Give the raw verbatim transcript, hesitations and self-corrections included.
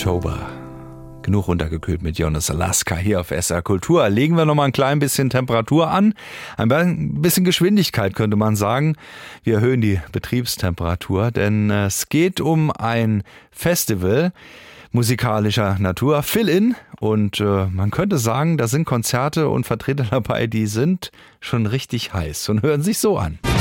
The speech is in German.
October. Genug runtergekühlt mit Jonas Alaska hier auf S R Kultur. Legen wir noch mal ein klein bisschen Temperatur an. Ein bisschen Geschwindigkeit könnte man sagen. Wir erhöhen die Betriebstemperatur, denn es geht um ein Festival musikalischer Natur, Fill-In. Und äh, man könnte sagen, da sind Konzerte und Vertreter dabei, die sind schon richtig heiß und hören sich so an.